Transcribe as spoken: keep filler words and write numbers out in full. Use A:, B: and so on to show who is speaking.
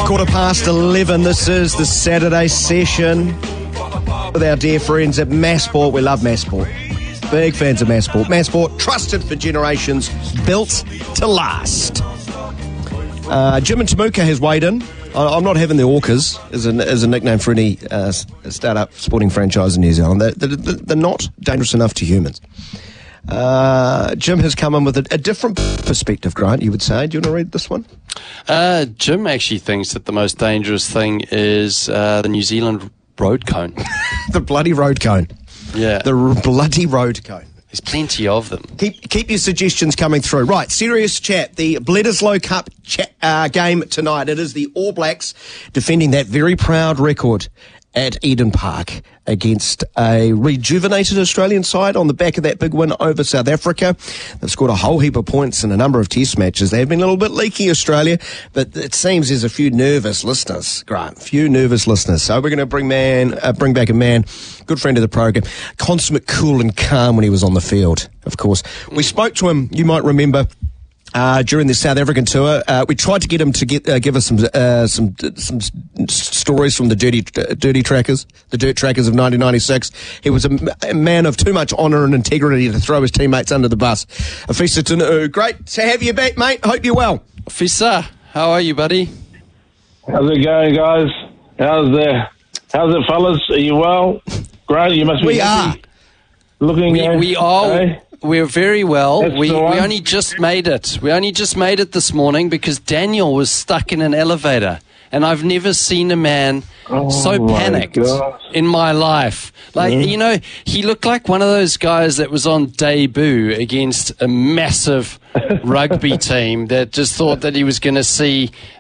A: Quarter past eleven. This is the Saturday session with our dear friends at Massport. We love Massport. Big fans of Massport. Massport, trusted for generations, built to last. Uh, Jim and Tamuka has weighed in. I, I'm not having the Orcas as a, as a nickname for any uh, start-up sporting franchise in New Zealand. They're, they're, they're not dangerous enough to humans. Uh, Jim has come in with a, a different perspective, Grant, you would say. Do you want to read this one?
B: Uh, Jim actually thinks that the most dangerous thing is uh, the New Zealand road cone.
A: The bloody road cone.
B: Yeah.
A: The r- bloody road cone.
B: There's plenty of them.
A: Keep keep your suggestions coming through. Right, serious chat. The Bledisloe Cup chat, uh, game tonight. It is the All Blacks defending that very proud record at Eden Park against a rejuvenated Australian side on the back of that big win over South Africa. They've scored a whole heap of points in a number of test matches. They've been a little bit leaky, Australia, but it seems there's a few nervous listeners, Grant, a few nervous listeners. So we're going to bring man, uh, bring back a man, good friend of the program, consummate cool and calm when he was on the field, of course. We spoke to him, you might remember, Uh, during the South African tour. Uh, we tried to get him to get uh, give us some uh, some some stories from the dirty uh, dirty trackers, the dirt trackers of nineteen ninety-six. He was a, a man of too much honour and integrity to throw his teammates under the bus. Afisa Tunu, great to have you back, mate. Hope you're well.
B: Afisa, how are you, buddy?
C: How's it going, guys? How's the how's it, fellas? Are you well? Great, you must be.
A: We are
C: looking.
B: We,
C: uh,
B: we are.
C: eh?
B: We're very well.
C: That's
B: We
C: the one.
B: we only just made it. We only just made it this morning because Daniel was stuck in an elevator, and I've never seen a man
C: Oh
B: so
C: my
B: panicked
C: gosh.
B: in my life. Like,
C: Mm.
B: you know, he looked like one of those guys that was on debut against a massive rugby team that just thought that he was going to see